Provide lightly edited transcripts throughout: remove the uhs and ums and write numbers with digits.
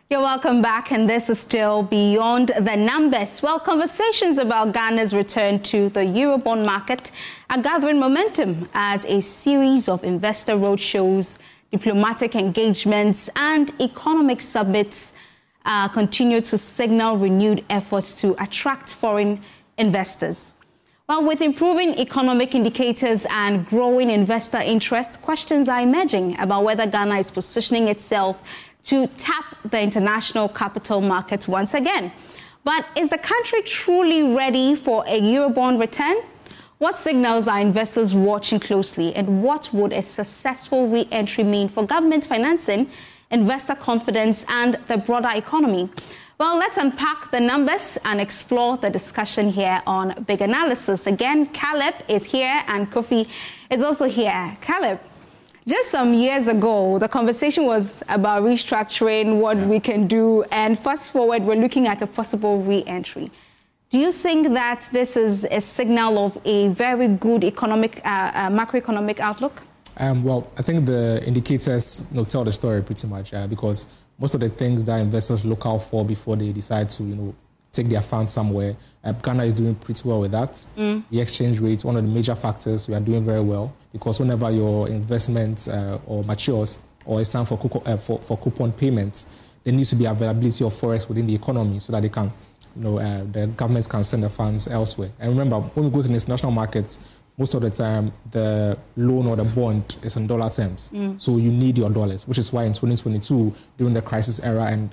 You're welcome back, and this is still Beyond the Numbers. Well, conversations about Ghana's return to the Eurobond market are gathering momentum as a series of investor roadshows, diplomatic engagements, and economic summits continue to signal renewed efforts to attract foreign investors. Well, with improving economic indicators and growing investor interest, questions are emerging about whether Ghana is positioning itself to tap the international capital markets once again. But is the country truly ready for a Eurobond return? What signals are investors watching closely, and what would a successful re-entry mean for government financing, investor confidence, and the broader economy? Well, let's unpack the numbers and explore the discussion here on Big Analysis. Again, Caleb is here and Kofi is also here. Caleb, just some years ago, the conversation was about restructuring, what we can do, and fast forward, we're looking at a possible re-entry. Do you think that this is a signal of a very good economic, macroeconomic outlook? Well, I think the indicators tell the story pretty much because most of the things that investors look out for before they decide to, take their funds somewhere, Ghana is doing pretty well with that. The exchange rate, one of the major factors, we are doing very well because whenever your investment or matures or it's time for coupon payments, there needs to be availability of forex within the economy so that they can, the governments can send the funds elsewhere. And remember, when we go to the international markets, most of the time, the loan or the bond is in dollar terms. So you need your dollars, which is why in 2022, during the crisis era, and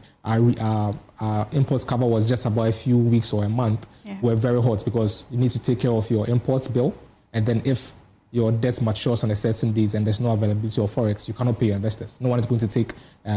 our imports cover was just about a few weeks or a month, were very hot because you need to take care of your imports bill. And then if your debt matures on a certain date and there's no availability of forex, you cannot pay your investors. No one is going to take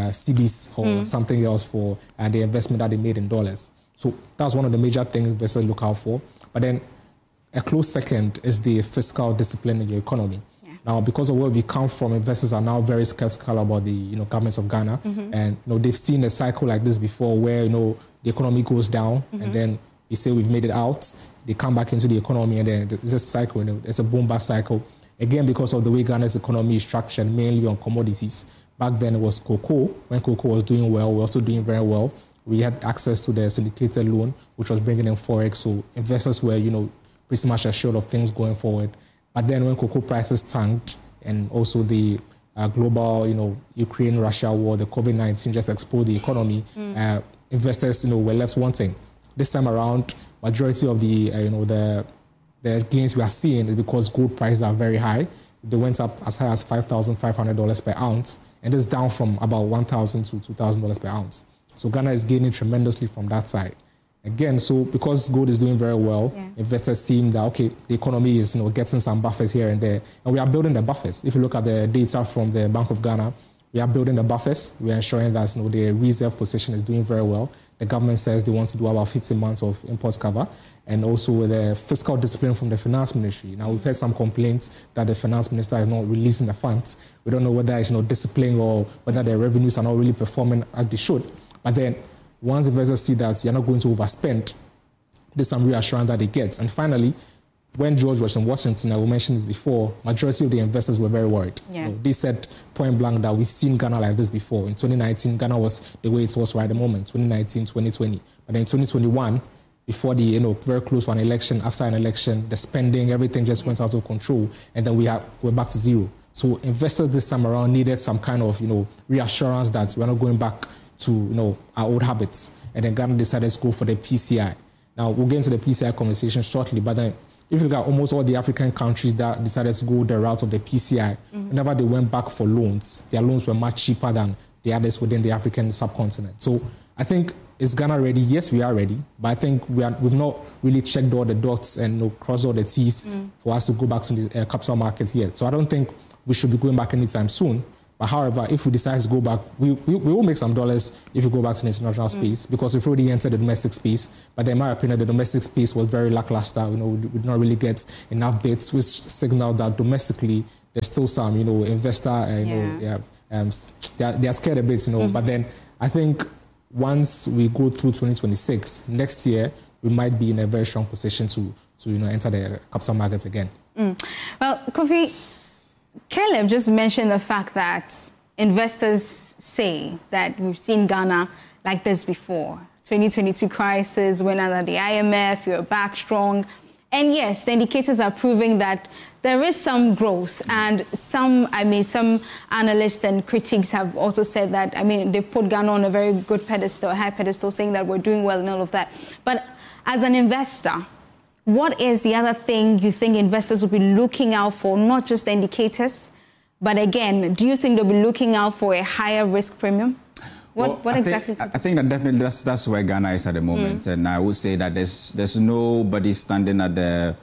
CDs or something else for the investment that they made in dollars. So that's one of the major things investors look out for. But then a close second is the fiscal discipline in your economy. Now, because of where we come from, investors are now very skeptical about the governments of Ghana, and they've seen a cycle like this before, where the economy goes down, and then we say we've made it out. They come back into the economy, and then it's a cycle. It's a boom-bust cycle. Again, because of the way Ghana's economy is structured, mainly on commodities. Back then, it was cocoa. When cocoa was doing well, we're also doing very well. We had access to the syndicated loan, which was bringing in forex. So investors were, pretty much assured of things going forward. But then when cocoa prices tanked and also the global, Ukraine-Russia war, the COVID-19 just exploded the economy, investors, were left wanting. This time around, majority of the gains we are seeing is because gold prices are very high. They went up as high as $5,500 per ounce, and it's down from about $1,000 to $2,000 per ounce. So Ghana is gaining tremendously from that side. Again, so because gold is doing very well, investors seem that, the economy is getting some buffers here and there. And we are building the buffers. If you look at the data from the Bank of Ghana, we are building the buffers. We are ensuring that the reserve position is doing very well. The government says they want to do about 15 months of imports cover. And also with the fiscal discipline from the finance ministry. Now, we've heard some complaints that the finance minister is not releasing the funds. We don't know whether it's discipline or whether the revenues are not really performing as they should. But then, once investors see that you're not going to overspend, there's some reassurance that they get. And finally, when George was in Washington, I will mention this before, majority of the investors were very worried. They said point blank that we've seen Ghana like this before. In 2019, Ghana was the way it was right at the moment, 2019, 2020. But then in 2021, before the, very close to an election, after an election, the spending, everything just went out of control. And then we're back to zero. So investors this time around needed some kind of, reassurance that we're not going back to our old habits. And then Ghana decided to go for the PCI. Now, we'll get into the PCI conversation shortly, but then if you look at almost all the African countries that decided to go the route of the PCI, whenever they went back for loans, their loans were much cheaper than the others within the African subcontinent. So I think, is Ghana ready? Yes, we are ready, but I think we've not really checked all the dots and crossed all the T's for us to go back to the capital markets yet. So I don't think we should be going back anytime soon. But however, if we decide to go back, we will make some dollars if we go back to the international space because we've already entered the domestic space. But in my opinion, the domestic space was very lackluster. We did not really get enough bids, which signaled that domestically there's still some, investor, they are scared a bit, But then I think once we go through 2026, next year, we might be in a very strong position to enter the capital markets again. Well, Kofi, Caleb just mentioned the fact that investors say that we've seen Ghana like this before. 2022 crisis, went under the IMF, you're back strong. And yes, the indicators are proving that there is some growth. And some analysts and critics have also said that, they've put Ghana on a very good pedestal, a high pedestal, saying that we're doing well and all of that. But as an investor, what is the other thing you think investors will be looking out for, not just the indicators, but again, do you think they'll be looking out for a higher risk premium? What exactly? I think that definitely that's where Ghana is at the moment, and I would say that there's nobody standing at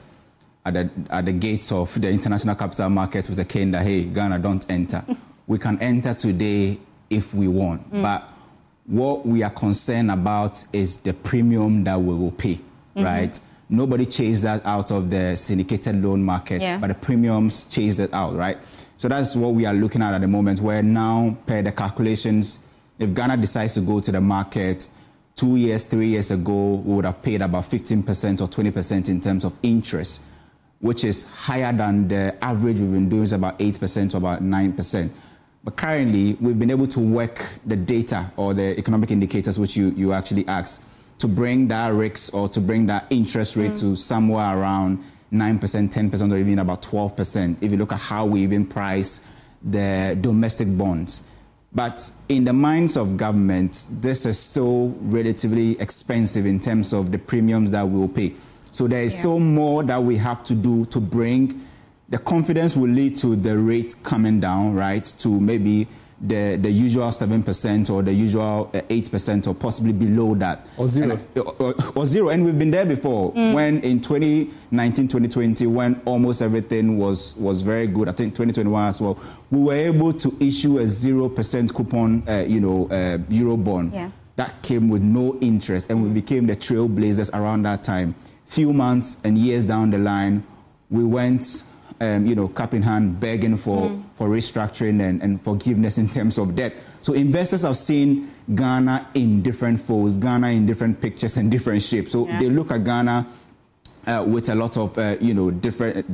the gates of the international capital market with a cane that, hey, Ghana, don't enter. We can enter today if we want, but what we are concerned about is the premium that we will pay, right? Nobody chased that out of the syndicated loan market, but the premiums chased it out, right? So that's what we are looking at the moment, where now, per the calculations, if Ghana decides to go to the market 2 years, 3 years ago, we would have paid about 15% or 20% in terms of interest, which is higher than the average we've been doing, is about 8% to about 9%. But currently, we've been able to work the data or the economic indicators, which you actually asked, to bring that risk or to bring that interest rate to somewhere around 9%, 10%, or even about 12%, if you look at how we even price the domestic bonds. But in the minds of government, this is still relatively expensive in terms of the premiums that we will pay. So there is still more that we have to do to bring the confidence will lead to the rate coming down, right, to maybe the usual 7% or the usual 8% or possibly below that. Or zero. Or zero. And we've been there before. When in 2019, 2020, when almost everything was very good, I think 2021 as well, we were able to issue a 0% coupon, Euro bond. Yeah. That came with no interest, and we became the trailblazers around that time. Few months and years down the line, we went cap in hand, begging for restructuring and forgiveness in terms of debt. So investors have seen Ghana in different folds, Ghana in different pictures and different shapes. So they look at Ghana with a lot of, different,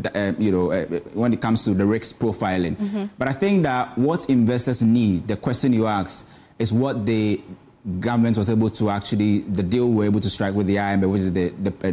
when it comes to the risk profiling. But I think that what investors need, the question you ask, is what the government was able to actually, the deal we were able to strike with the IMF, which is the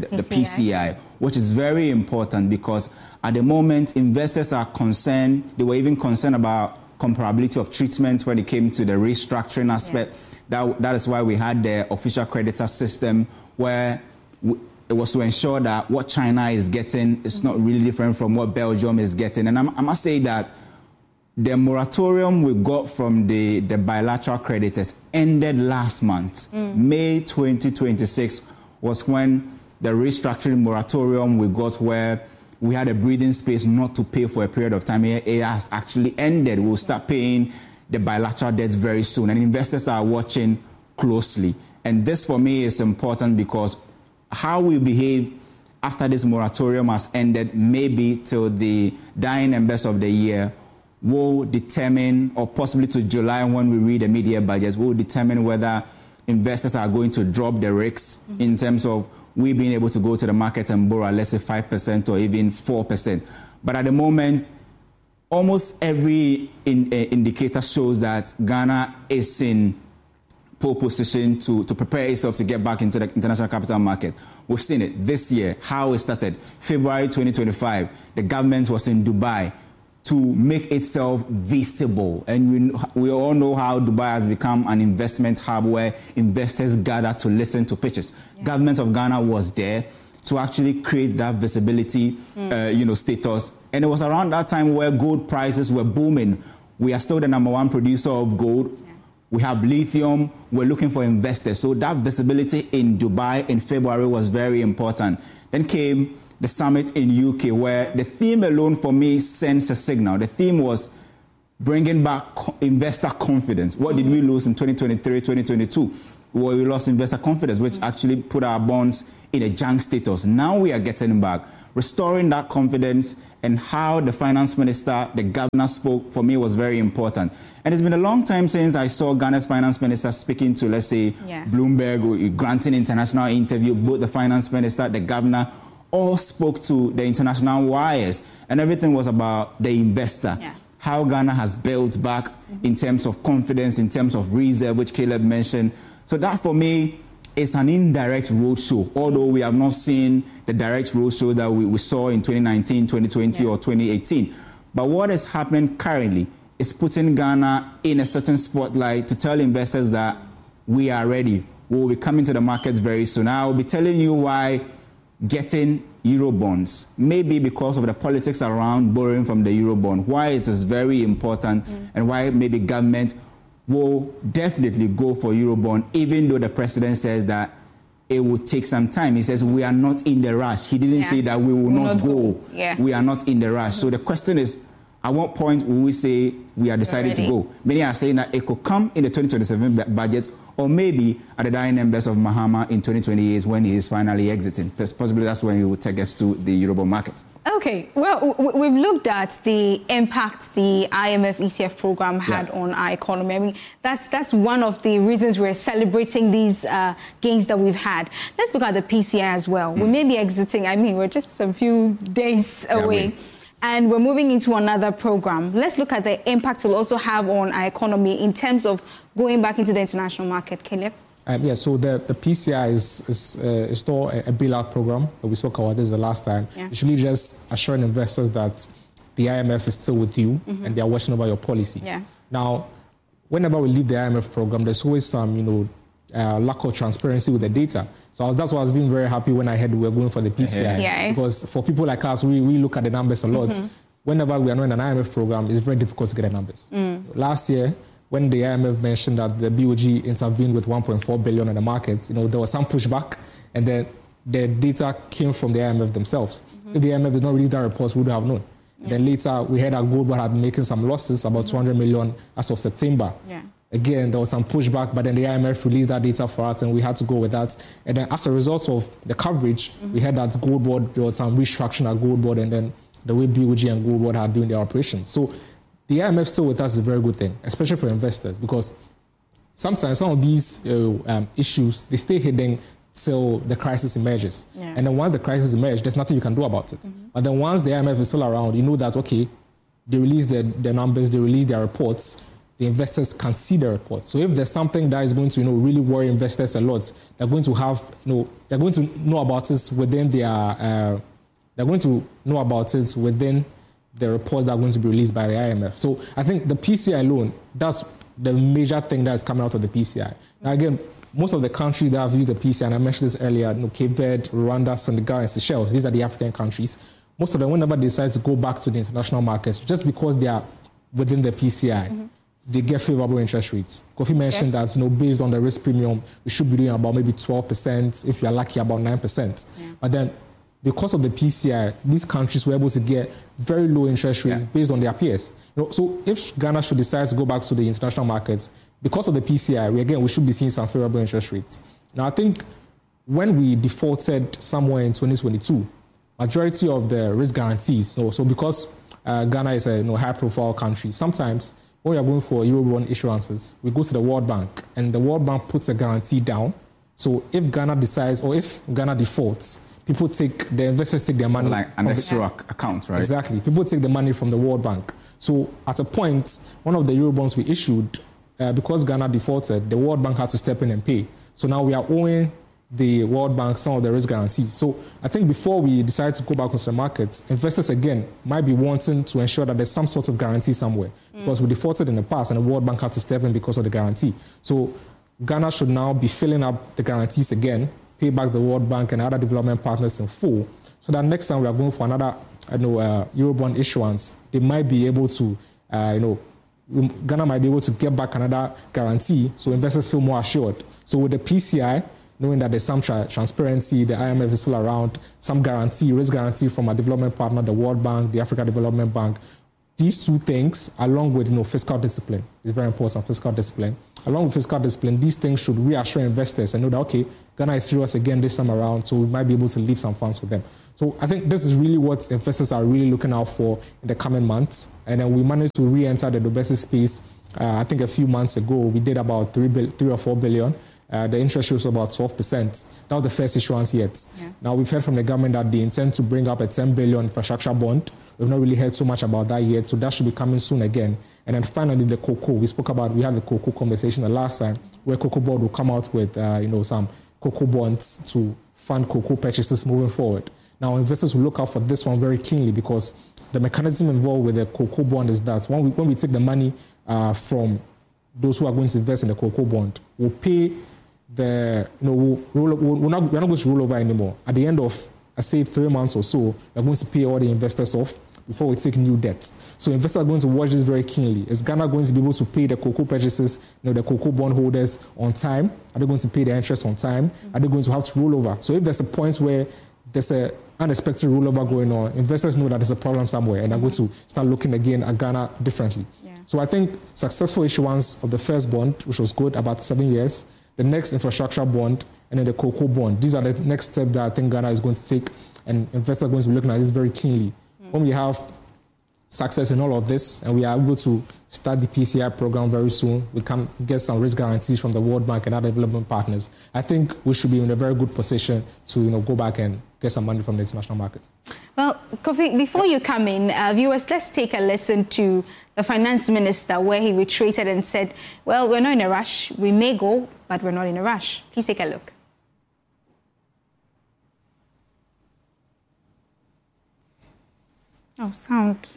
PCI, which is very important because at the moment, investors are concerned, they were even concerned about comparability of treatment when it came to the restructuring aspect. That is why we had the official creditor system where it was to ensure that what China is getting is not really different from what Belgium is getting. And I must say that the moratorium we got from the bilateral creditors ended last month. May 2026 was when the restructuring moratorium we got, where we had a breathing space not to pay for a period of time. It has actually ended. We'll start paying the bilateral debts very soon, and investors are watching closely. And this for me is important because how we behave after this moratorium has ended, maybe till the dying embers of the year, will determine, or possibly to July when we read the media budgets, will determine whether investors are going to drop the risks in terms of we being able to go to the market and borrow, let's say 5% or even 4%. But at the moment, almost every indicator shows that Ghana is in pole position to prepare itself to get back into the international capital market. We've seen it this year, how it started. February 2025, the government was in Dubai to make itself visible. And we all know how Dubai has become an investment hub where investors gather to listen to pitches. Government of Ghana was there to actually create that visibility, status. And it was around that time where gold prices were booming. We are still the #1 producer of gold. We have lithium. We're looking for investors. So that visibility in Dubai in February was very important. Then came the summit in UK, where the theme alone for me sends a signal. The theme was bringing back investor confidence. What did we lose in 2023, 2022? Well, we lost investor confidence, which actually put our bonds in a junk status. Now we are getting back, restoring that confidence, and how the finance minister, the governor spoke, for me was very important. And it's been a long time since I saw Ghana's finance minister speaking to, let's say, Bloomberg, or granting international interview. Both the finance minister, the governor, all spoke to the international wires, and everything was about the investor. how Ghana has built back in terms of confidence, in terms of reserve, which Caleb mentioned. So that for me is an indirect roadshow, although we have not seen the direct roadshow that we saw in 2019, 2020 or 2018. But what is happening currently is putting Ghana in a certain spotlight to tell investors that we are ready. We will be coming to the market very soon. I will be telling you why getting Eurobonds, maybe because of the politics around borrowing from the Eurobond, why it is very important and why maybe government will definitely go for Eurobond, even though the president says that it will take some time. He says we are not in the rush. He didn't say that we will not go. Yeah. We are not in the rush. So the question is, at what point will we say we are decided to go? Many are saying that it could come in the 2027 budget, or maybe at the dying embers of Mahama in 2028 when he is finally exiting. Possibly that's when he will take us to the Eurobond market. Okay, well, we've looked at the impact the IMF ETF program had on our economy. I mean, that's one of the reasons we're celebrating these gains that we've had. Let's look at the PCI as well. We may be exiting, I mean, we're just a few days away. And we're moving into another program. Let's look at the impact it will also have on our economy in terms of going back into the international market. Caleb? So the PCI is still a bailout program. We spoke about this the last time. It's really just assuring investors that the IMF is still with you and they are watching over your policies. Now, whenever we leave the IMF program, there's always some, lack of transparency with the data. So that's why I was being very happy when I heard we were going for the PCI. Because for people like us, we look at the numbers a lot. Whenever we are not in an IMF program, it's very difficult to get the numbers. Last year, when the IMF mentioned that the BOG intervened with 1.4 billion in the markets, there was some pushback, and then the data came from the IMF themselves. If the IMF did not release that report, we would have known. Then later, we heard that Gold had been making some losses, about 200 million as of September. Again, there was some pushback, but then the IMF released that data for us, and we had to go with that. And then as a result of the coverage, we heard that Gold Board, there was some restructuring at Gold Board, and then the way BOG and Gold Board are doing their operations. So the IMF still with us is a very good thing, especially for investors, because sometimes some of these issues, they stay hidden till the crisis emerges. And then once the crisis emerges, there's nothing you can do about it. But then once the IMF is still around, you know that, okay, they release their numbers, they release their reports, the investors can see the report. So if there's something that is going to, really worry investors a lot, they're going to have, they're going to know about it within their, they're going to know about it within the reports that are going to be released by the IMF. So I think the PCI alone, that's the major thing that is coming out of the PCI. Now again, most of the countries that have used the PCI, and I mentioned this earlier, Cape Verde, Rwanda, Senegal, and Seychelles, these are the African countries. Most of them, whenever they decide to go back to the international markets, just because they are within the PCI, they get favorable interest rates. Kofi mentioned that, based on the risk premium, we should be doing about maybe 12%, if you're lucky, about 9%. But then, because of the PCI, these countries were able to get very low interest rates based on their peers. So if Ghana should decide to go back to the international markets, because of the PCI, we should be seeing some favorable interest rates. Now, I think when we defaulted somewhere in 2022, majority of the risk guarantees, so because Ghana is a high-profile country, sometimes when we are going for Eurobond issuances, we go to the World Bank, and the World Bank puts a guarantee down. So if Ghana decides, or if Ghana defaults, the investors take their money. Like an extra account, right? Exactly. People take the money from the World Bank. So at a point, one of the Eurobonds we issued, because Ghana defaulted, the World Bank had to step in and pay. So now we are owing the World Bank some of the risk guarantees. So I think before we decide to go back into the markets, investors again might be wanting to ensure that there's some sort of guarantee somewhere. Because we defaulted in the past and the World Bank had to step in because of the guarantee. So Ghana should now be filling up the guarantees again, pay back the World Bank and other development partners in full, so that next time we are going for another Eurobond issuance, they might be able to, Ghana might be able to get back another guarantee, so investors feel more assured. So with the PCI, knowing that there's some transparency, the IMF is still around, some guarantee, risk guarantee from a development partner, the World Bank, the Africa Development Bank, these two things, along with fiscal discipline, is very important, fiscal discipline. Along with fiscal discipline, these things should reassure investors and know that, okay, Ghana is serious again this time around, so we might be able to leave some funds with them. So I think this is really what investors are really looking out for in the coming months. And then we managed to re-enter the domestic space, I think a few months ago. We did about 3 or 4 billion. the interest rate was about 12%. That was the first issuance yet. Yeah. Now, we've heard from the government that they intend to bring up a 10 billion infrastructure bond. We've not really heard so much about that yet, so that should be coming soon again. And then finally, the cocoa. We had the cocoa conversation the last time, where Cocoa Board will come out with, some cocoa bonds to fund cocoa purchases moving forward. Now, investors will look out for this one very keenly because the mechanism involved with the cocoa bond is that when we take the money from those who are going to invest in the cocoa bond, we'll pay we're not going to roll over anymore. At the end of, say, 3 months or so, we're going to pay all the investors off before we take new debt. So investors are going to watch this very keenly. Is Ghana going to be able to pay the cocoa purchases, the cocoa bond holders on time? Are they going to pay the interest on time? Are they going to have to roll over? So if there's a point where there's an unexpected rollover going on, investors know that there's a problem somewhere and are going to start looking again at Ghana differently. Yeah. So I think successful issuance of the first bond, which was good, about 7 years, the next infrastructure bond, and then the cocoa bond. These are the next steps that I think Ghana is going to take, and investors are going to be looking at this very keenly. When we have success in all of this, and we are able to start the PCI program very soon, we can get some risk guarantees from the World Bank and other development partners. I think we should be in a very good position to go back and get some money from the international market. Well, Kofi, before you come in, viewers, let's take a listen to the finance minister where he reiterated and said, well, we're not in a rush. We may go, but we're not in a rush. Please take a look. Oh, sound.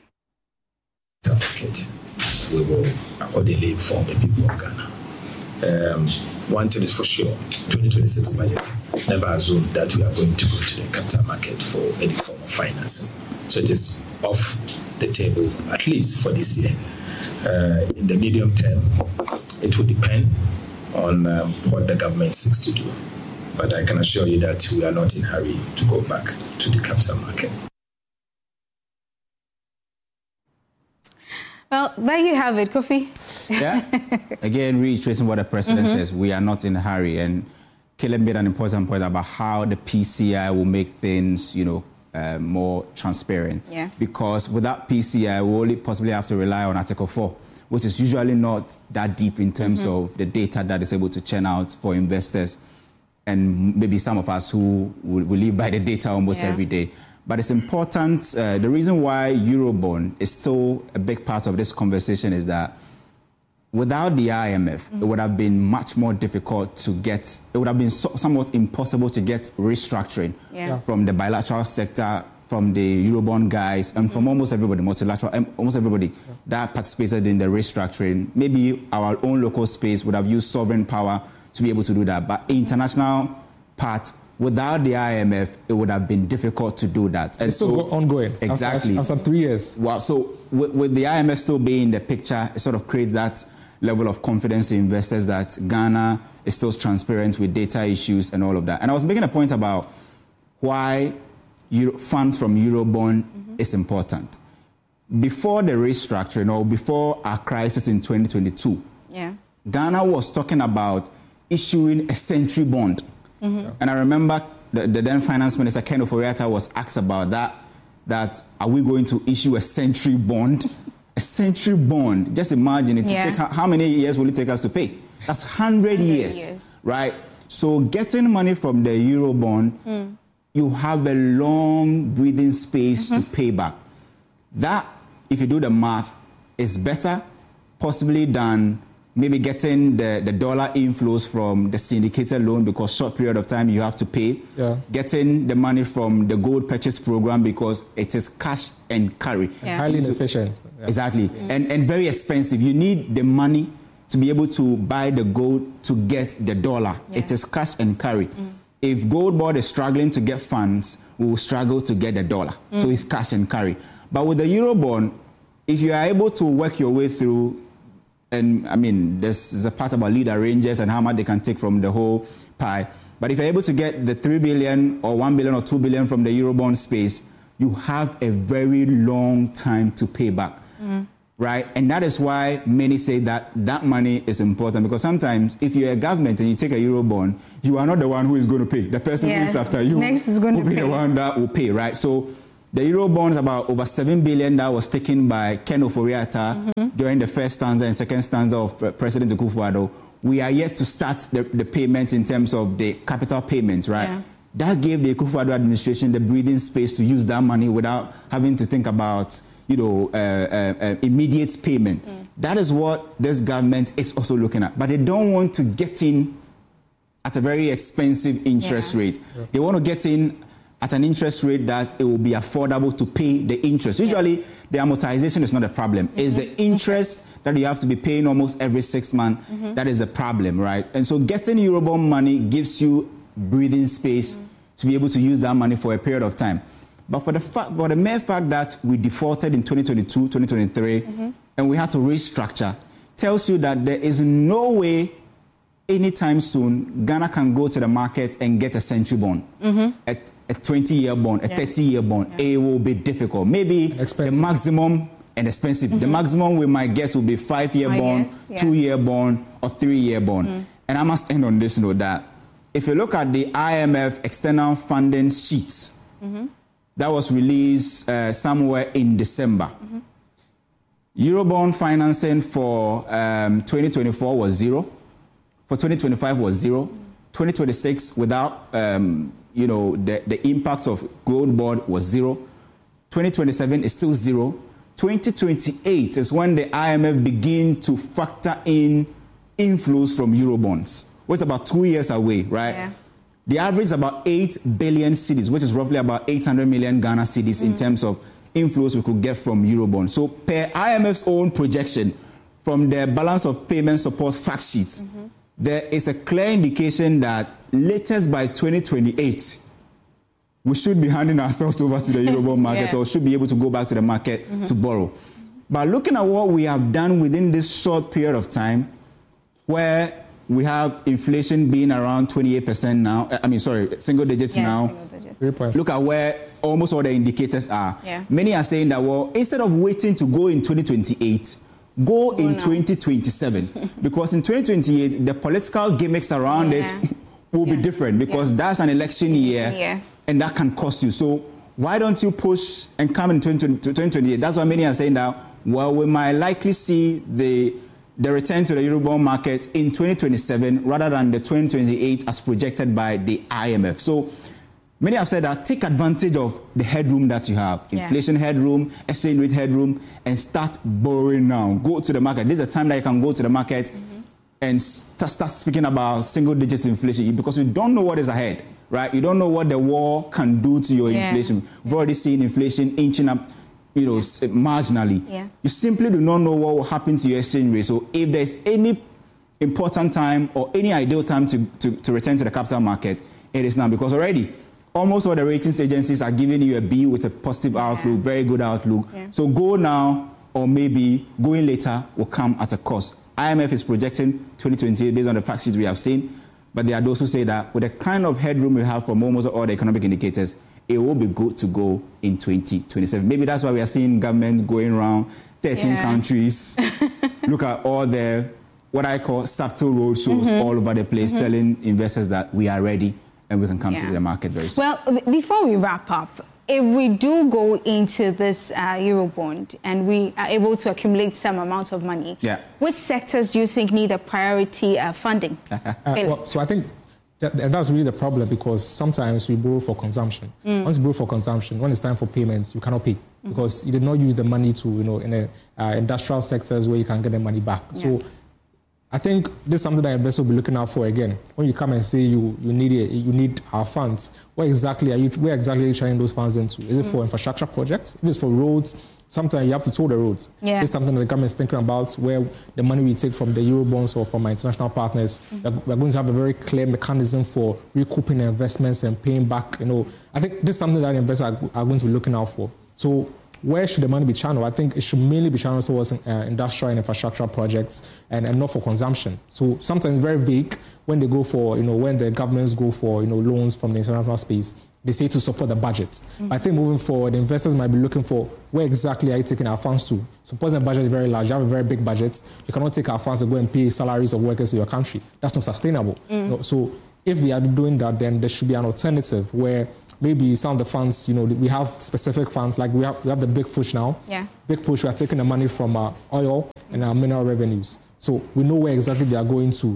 We will accordingly inform the people of Ghana. One thing is for sure, 2026 budget never assume that we are going to go to the capital market for any form of financing. So it is off the table, at least for this year. In the medium term, it will depend on what the government seeks to do. But I can assure you that we are not in a hurry to go back to the capital market. Well, there you have it, Kofi. Yeah. Again, reiterating what the president says, we are not in a hurry. And Caleb made an important point about how the PCI will make things, more transparent. Yeah. Because without PCI, we only possibly have to rely on Article 4, which is usually not that deep in terms of the data that is able to churn out for investors. And maybe some of us who will live by the data almost every day. But it's important. The reason why Eurobond is still a big part of this conversation is that without the IMF, it would have been much more difficult to get, it would have been somewhat impossible to get restructuring from the bilateral sector, from the Eurobond guys, and from almost everybody, multilateral, almost everybody that participated in the restructuring. Maybe our own local space would have used sovereign power to be able to do that. But international part, without the IMF, it would have been difficult to do that. And it's still ongoing. Exactly. After 3 years. Wow. So with the IMF still being in the picture, it sort of creates that level of confidence to investors that Ghana is still transparent with data issues and all of that. And I was making a point about why funds from Eurobond is important. Before the restructuring or before our crisis in 2022, Ghana was talking about issuing a century bond. And I remember the then finance minister, Ken Ofori-Atta, was asked about that are we going to issue a century bond? A century bond, just imagine it. Take, how many years will it take us to pay? That's 100 years, right? So getting money from the Eurobond, you have a long breathing space to pay back. That, if you do the math, is better possibly than maybe getting the dollar inflows from the syndicated loan because short period of time you have to pay. Getting the money from the gold purchase program because it is cash and carry. Highly inefficient. Exactly. And very expensive. You need the money to be able to buy the gold to get the dollar. It is cash and carry. If Gold Board is struggling to get funds, we will struggle to get the dollar. So it's cash and carry. But with the Eurobond, if you are able to work your way through, and I mean, there's a part about lead arrangers and how much they can take from the whole pie. But if you're able to get the 3 billion or 1 billion or 2 billion from the Eurobond space, you have a very long time to pay back, right? And that is why many say that that money is important, because sometimes if you're a government and you take a Eurobond, you are not the one who is going to pay. The person who is after you will be the one that will pay, right? So the Eurobond is about over 7 billion that was taken by Ken Ofori-Atta during the first stanza and second stanza of President Akufo-Addo, we are yet to start the payment in terms of the capital payments, right? Yeah. That gave the Akufo-Addo administration the breathing space to use that money without having to think about, immediate payment. That is what this government is also looking at. But they don't want to get in at a very expensive interest rate. Yeah. They want to get in at an interest rate that it will be affordable to pay the interest. Usually, the amortization is not a problem. It's the interest that you have to be paying almost every 6 months that is a problem, right? And so getting Eurobond money gives you breathing space to be able to use that money for a period of time. But for the mere fact that we defaulted in 2022, 2023, and we had to restructure, tells you that there is no way anytime soon Ghana can go to the market and get a century bond, a 20-year bond, a 30-year bond. It will be difficult. Maybe the maximum and expensive. The maximum we might get will be 5-year bond, 2-year bond, or 3-year bond. And I must end on this note that if you look at the IMF external funding sheet that was released somewhere in December, Eurobond financing for 2024 was zero. For 2025 was zero. 2026 without the impact of gold bond was zero. 2027 is still zero. 2028 is when the IMF begin to factor in inflows from Eurobonds, which is about 2 years away, right? Yeah. The average is about 8 billion cedis, which is roughly about 800 million Ghana cedis in terms of inflows we could get from Eurobonds. So per IMF's own projection from the balance of payment support fact sheets, there is a clear indication that latest by 2028, we should be handing ourselves over to the Eurobond market or should be able to go back to the market to borrow. But looking at what we have done within this short period of time, where we have inflation being around 28% now, single digits now. Single digit. Look at where almost all the indicators are. Yeah. Many are saying that, well, instead of waiting to go in 2028, go in 2027, because in 2028 the political gimmicks around it will be different, because that's an election year and that can cost you. So why don't you push and come in 2028? That's why many are saying that, well, we might likely see the return to the Eurobond market in 2027 rather than the 2028 as projected by the IMF. So many have said that take advantage of the headroom that you have, inflation headroom, exchange rate headroom, and start borrowing now. Go to the market. This is a time that you can go to the market and start speaking about single digits inflation, because you don't know what is ahead, right? You don't know what the war can do to your inflation. We've already seen inflation inching up, marginally. Yeah. You simply do not know what will happen to your exchange rate. So if there's any important time or any ideal time to return to the capital market, it is now, because already almost all the ratings agencies are giving you a B with a positive outlook, very good outlook. Yeah. So go now, or maybe going later will come at a cost. IMF is projecting 2028 based on the fact sheets we have seen, but there are those who say that with the kind of headroom we have from almost all the economic indicators, it will be good to go in 2027. Maybe that's why we are seeing government going around 13 countries. Look at all the, what I call subtle road shows all over the place, telling investors that we are ready and we can come to the market very soon. Well, before we wrap up, if we do go into this Eurobond and we are able to accumulate some amount of money, which sectors do you think need a priority funding? So I think that's really the problem, because sometimes we borrow for consumption. Once you borrow for consumption, when it's time for payments, you cannot pay because you did not use the money to, in the industrial sectors where you can get the money back. So I think this is something that investors will be looking out for again. When you come and say you need our funds, where exactly are you trying those funds into? Is it for infrastructure projects? If it's for roads, sometimes you have to toll the roads. This is something that the government is thinking about, where the money we take from the Eurobonds or from our international partners, we're going to have a very clear mechanism for recouping the investments and paying back. I think this is something that investors are going to be looking out for. So where should the money be channeled? I think it should mainly be channeled towards industrial and infrastructure projects and not for consumption. So sometimes it's very vague when they go for, when the governments go for, loans from the international space. They say to support the budget. I think moving forward, investors might be looking for where exactly are you taking our funds to. Suppose the budget is very large, you have a very big budget, you cannot take our funds to go and pay salaries of workers in your country. That's not sustainable. So if we are doing that, then there should be an alternative where maybe some of the funds, we have specific funds, like we have the Big Push now. Big Push, we are taking the money from our oil and our mineral revenues. So we know where exactly they are going to.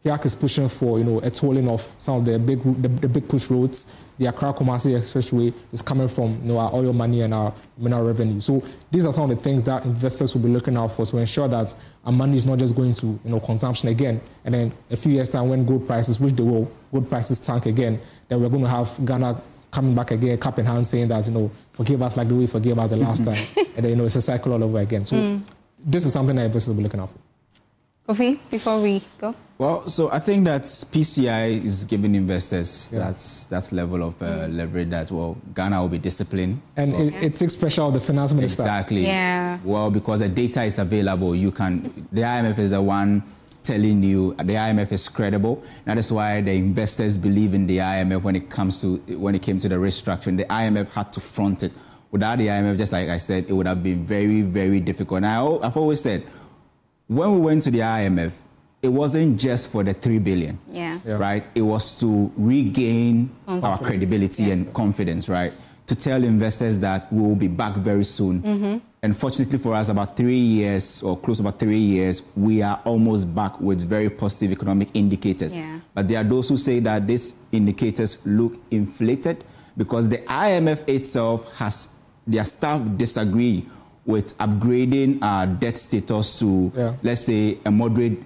HIAC is pushing for, a tolling of some of the big push roads. The Accra-Kumasi Expressway is coming from, our oil money and our mineral revenue. So these are some of the things that investors will be looking out for to ensure that our money is not just going to, consumption again. And then a few years' time when gold prices, which they will, gold prices tank again, then we're going to have Ghana coming back again, cap in hand, saying that, forgive us like the way you forgave us the last time. And then, it's a cycle all over again. So this is something that investors will be looking out for. Kofi, before we go. Well, so I think that PCI is giving investors that level of leverage that, Ghana will be disciplined. And it takes pressure off the finance minister. Exactly. Yeah. Well, because the data is available, the IMF is the one telling you the IMF is credible. That is why the investors believe in the IMF when it came to the restructuring. The IMF had to front it. Without the IMF, just like I said, it would have been very, very difficult. And I've always said, when we went to the IMF, it wasn't just for the 3 billion, right? It was to regain our credibility and confidence, right? To tell investors that we will be back very soon. And fortunately for us, about 3 years or close to about 3 years, we are almost back with very positive economic indicators. But there are those who say that these indicators look inflated because the IMF itself their staff disagree with upgrading our debt status to, let's say, a moderate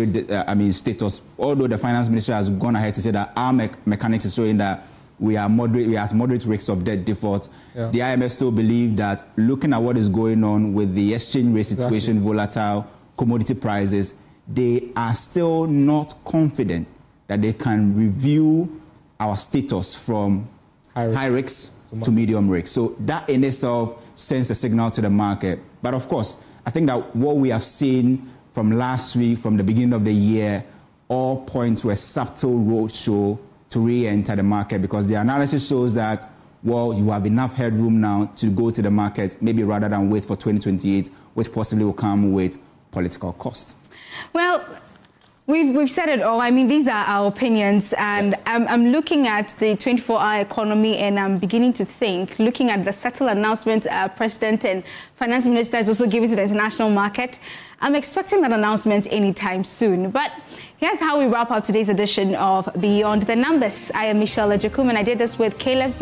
status. Although the finance minister has gone ahead to say that our mechanics is showing that we are at moderate risks of debt default. The IMF still believe that looking at what is going on with the exchange rate situation, volatile commodity prices, they are still not confident that they can review our status from high risk to medium risk. So that in itself sends a signal to the market. But of course, I think that what we have seen from last week, from the beginning of the year, all point to a subtle roadshow to re-enter the market, because the analysis shows that, you have enough headroom now to go to the market, maybe rather than wait for 2028, which possibly will come with political cost. Well, we've said it all. I mean, these are our opinions, and I'm looking at the 24-hour economy, and I'm beginning to think, looking at the subtle announcement President and Finance Minister is also giving to the international market, I'm expecting that announcement anytime soon. But here's how we wrap up today's edition of Beyond the Numbers. I am Michelle Ejekum, and I did this with Caleb